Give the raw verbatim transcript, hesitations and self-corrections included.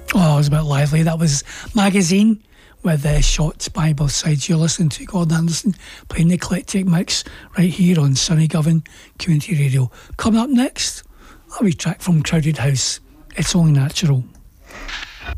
Oh, it was a bit lively. That was Magazine with uh, shots by both sides. You're listening to Gordon Anderson playing the eclectic mix right here on Sunny Govan Community Radio. Coming up next, a wee track from Crowded House. It's Only Natural.